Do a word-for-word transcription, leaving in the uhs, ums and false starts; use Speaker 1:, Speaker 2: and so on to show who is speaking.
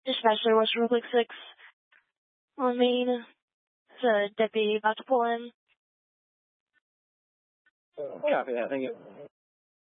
Speaker 1: Dispatcher, West Republic six on main. There's a deputy about to pull in.
Speaker 2: Copy that, thank you.